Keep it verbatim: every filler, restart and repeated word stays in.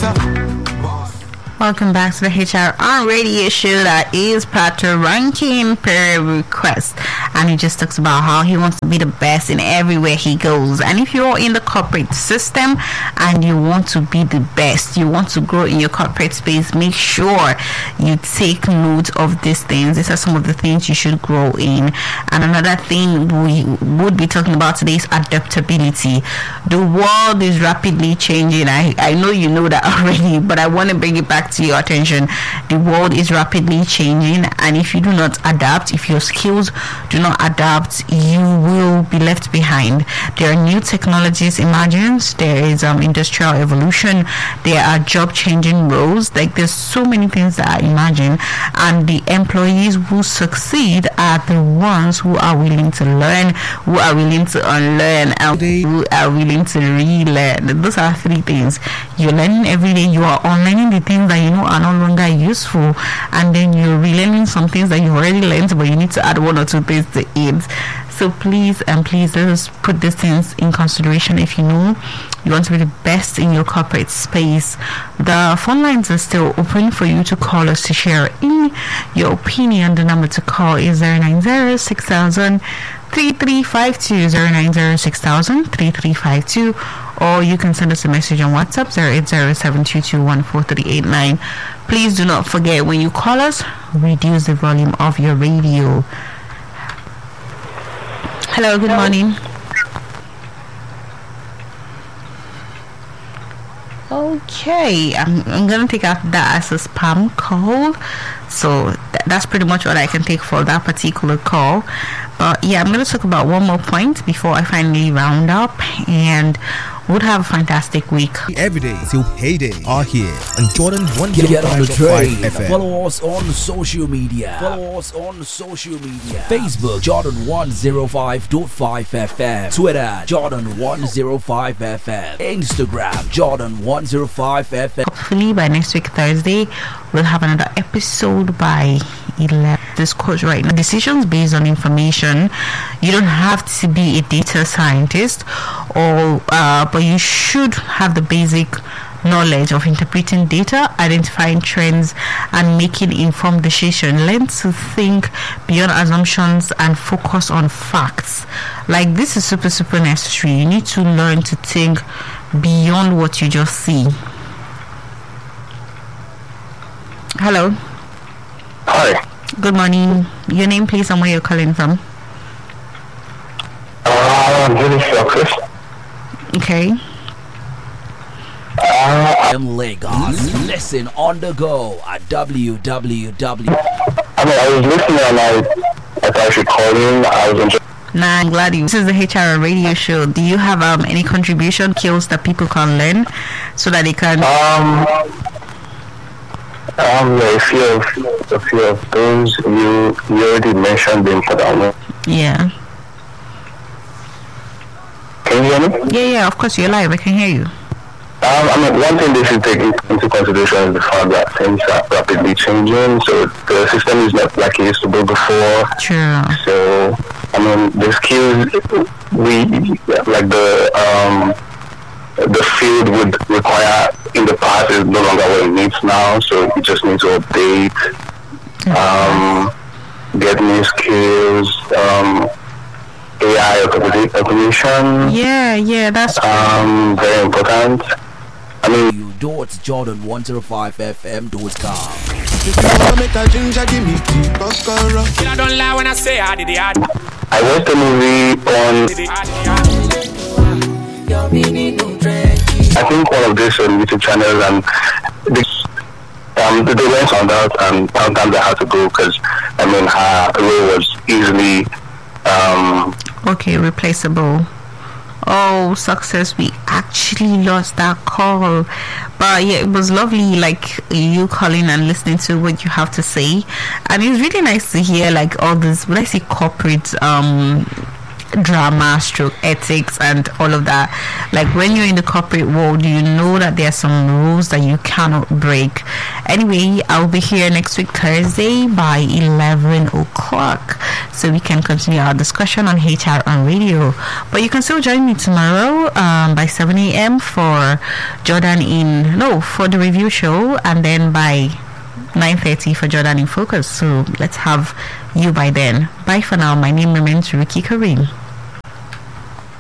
Welcome back to the H R on Radio Show that is proud to ranking per request, and he just talks about how he wants to be the best in everywhere he goes. And if you're in the corporate system and you want to be the best, you want to grow in your corporate space, make sure you take note of these things. These are some of the things you should grow in. And another thing we would be talking about today is adaptability. The world is rapidly changing. I, I know you know that already, but I want to bring it back to your attention. The world is rapidly changing, and if you do not adapt, if your skills do not adapt, you will be left behind. There are new technologies emerging. There is um, industrial evolution. There are job changing roles. Like, there's so many things that are emerging, and the employees who succeed are the ones who are willing to learn, who are willing to unlearn, and who are willing to relearn. Those are three things. You're learning every day. You are unlearning the things that you know are no longer useful, and then you're relearning some things that you already learned, but you need to add one or two things to it. So please and please, let us put these things in consideration. If you know you want to be the best in your corporate space, the phone lines are still open for you to call us to share in your opinion. The number to call is zero nine zero six thousand three three five two, zero nine zero six thousand three three five two, or you can send us a message on WhatsApp zero eight zero seven two two one four three eight nine. Please do not forget, when you call us, reduce the volume of your radio. Hello, good morning. Okay, I'm, I'm gonna take out that as a spam call, so th- that's pretty much what I can take for that particular call. But yeah, I'm gonna talk about one more point before I finally round up, and would have a fantastic week. Every day till payday are here on Jordan one oh Get on the train. F M. Follow us on social media. Follow us on social media. Facebook Jordan one oh five point five F M. Twitter Jordan one oh five F M. Instagram Jordan one oh five F M. Hopefully by next week Thursday we'll have another episode by eleven. This quote right now: decisions based on information. You don't have to be a data scientist, or uh, but you should have the basic knowledge of interpreting data, identifying trends, and making informed decisions. Learn to think beyond assumptions and focus on facts. Like, this is super super necessary. You need to learn to think beyond what you just see. Hello. Hi. Good morning. Your name, please, and where you're calling from. Uh, I'm Julius Chris. Okay. Uh, In Lagos. Listen on the go at w w w. I mean, I was listening and I, I thought I should call in. I was enjoying. Nah, I'm glad you. This is the H R radio show. Do you have um any contribution skills that people can learn so that they can? Um, um, yeah, a few of, a few of those you, you already mentioned the important one. Yeah. Can you hear me? Yeah, yeah. Of course, you're live. I can hear you. Um, I mean, one thing they should take into consideration is the fact that things are rapidly changing. So the system is not like it used to be before. True. So, I mean, the skills we like the um the field would require in the past is no longer what it needs now. So you just need to update, um, get new skills, um, A I automation. Yeah, yeah. That's um very important. I mean, You do it's Jordan one oh five F M dot com. I don't lie when I say I did it. I watched the movie on. I think one of these on YouTube channels, and the, um, the went found out, and sometimes I had to go because I mean her role was easily um okay. Replaceable. Oh, success. We actually lost that call. But yeah, it was lovely, like, you calling and listening to what you have to say. And it's really nice to hear, like, all this, what I say, corporate um drama, stroke ethics, and all of that. Like when you're in the corporate world, you know that there are some rules that you cannot break. Anyway, I'll be here next week Thursday by eleven o'clock, so we can continue our discussion on H R on radio. But you can still join me tomorrow um, by seven a.m. for Jordan in no for the review show, and then by nine thirty for Jordan in Focus. So let's have you by then. Bye for now. My name remains Ricky Kareem.